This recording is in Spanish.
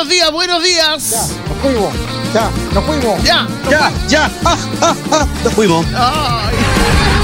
buenos días, buenos días. Ya, nos fuimos. Ya, nos fuimos. Ya. Ya. Nos fuimos. Ay.